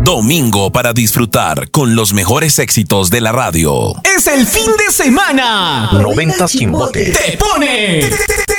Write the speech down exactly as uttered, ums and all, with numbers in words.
Domingo para disfrutar con los mejores éxitos de la radio. Es el fin de semana. noventa sin bote. Te pone.